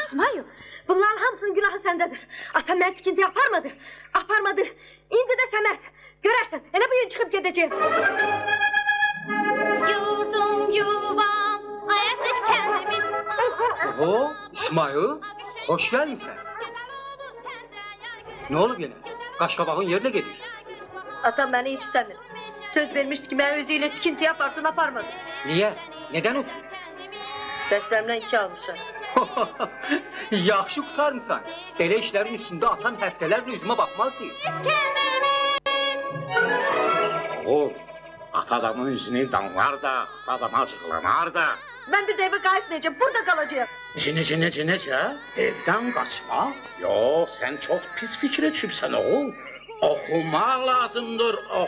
İsmail, bunların hamısının günahı səndedir. Atam mən tikinti aparmadı. Aparmadı. İndi de Səməd. Görərsən, elə bu gün çıxıb gedəcəyim. Yurdum yuvam, ayaksız kendimiz. Oho, İsmail, hoş gelmişsin. Ne olub yine? Qaşqabağın yerine gedir. Atam beni hiç istemiyor. Söz vermişti ki ben özüyle tikinti yaparsın, aparmadı. Niye? Neden o? Derslerimden 2 almışım. Yaxşı qutarmısan. Belə işlərin üstündə atan həftələrlə üzümə baxmazdı. Oğul, ata adamın yüzünü damlar da, ata adama acıqlanar da. Ben bir de eve kaçmayacağım, burada kalacağım. Necə? Evdən qaçmaq? Yox, sən çox pis fikrə düşübsən oğul. Oxumaq lazımdır,